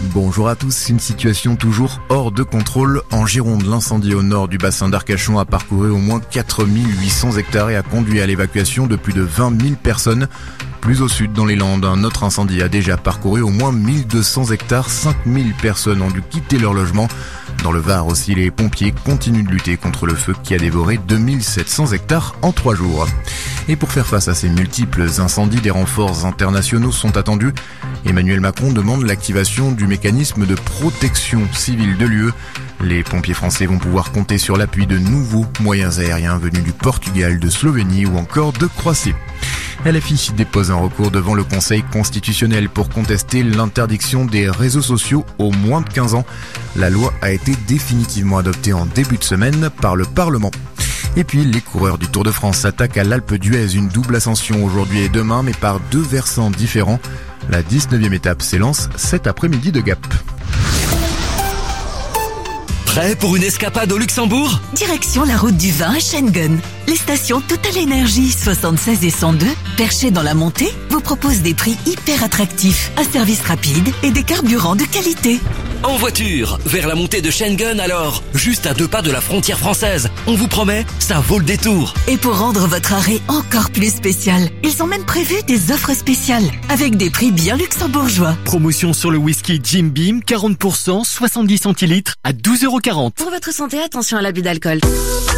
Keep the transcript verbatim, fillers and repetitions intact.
Bonjour à tous, une situation toujours hors de contrôle. En Gironde, l'incendie au nord du bassin d'Arcachon a parcouru au moins quatre mille huit cents hectares et a conduit à l'évacuation de plus de vingt mille personnes. Plus au sud, dans les Landes, un autre incendie a déjà parcouru au moins mille deux cents hectares. cinq mille personnes ont dû quitter leur logement. Dans le Var aussi, les pompiers continuent de lutter contre le feu qui a dévoré deux mille sept cents hectares en trois jours. Et pour faire face à ces multiples incendies, des renforts internationaux sont attendus. Emmanuel Macron demande l'activation du mécanisme de protection civile de l'U E. Les pompiers français vont pouvoir compter sur l'appui de nouveaux moyens aériens venus du Portugal, de Slovénie ou encore de Croatie. L F I dépose un recours devant le Conseil constitutionnel pour contester l'interdiction des réseaux sociaux aux moins de quinze ans. La loi a été définitivement adoptée en début de semaine par le Parlement. Et puis, les coureurs du Tour de France s'attaquent à l'Alpe d'Huez, une double ascension aujourd'hui et demain, mais par deux versants différents. La dix-neuvième étape s'élance cet après-midi de Gap. Prêt pour une escapade au Luxembourg ? Direction la route du vin à Schengen. Les stations Total Energy soixante-seize et cent deux, perchées dans la montée, vous proposent des prix hyper attractifs, un service rapide et des carburants de qualité. En voiture, vers la montée de Schengen alors, juste à deux pas de la frontière française. On vous promet, ça vaut le détour. Et pour rendre votre arrêt encore plus spécial, ils ont même prévu des offres spéciales, avec des prix bien luxembourgeois. Promotion sur le whisky Jim Beam, quarante pour cent, soixante-dix centilitres à douze euros quarante. Pour votre santé, attention à l'abus d'alcool.